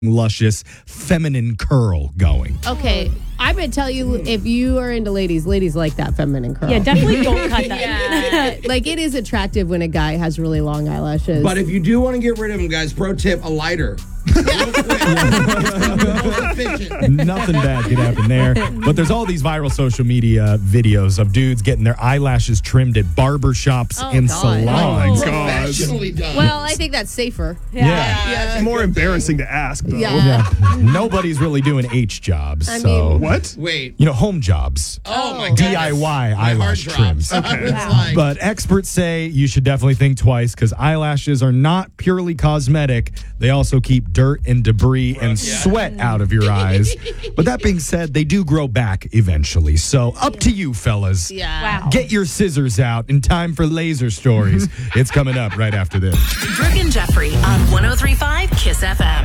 luscious feminine curl going. Okay, I'm going to tell you, if you are into ladies like that feminine curl. Yeah, definitely don't cut that. Like, it is attractive when a guy has really long eyelashes. But if you do want to get rid of them, guys, pro tip, a lighter. Nothing bad could happen there. But there's all these viral social media videos of dudes getting their eyelashes trimmed at barbershops and salons. Professionally done. Well, I think that's safer. Yeah. It's more embarrassing to ask, though. Yeah. Nobody's really doing H jobs. I so mean- What? Wait. home jobs. Oh, my God. DIY eyelash trims. Okay. But experts say you should definitely think twice because eyelashes are not purely cosmetic. They also keep dirt and debris and sweat out of your eyes. But that being said, they do grow back eventually. So up to you, fellas. Yeah. Wow. Get your scissors out in time for laser stories. It's coming up right after this. Brooke and Jeffrey on 103.5 KISS FM.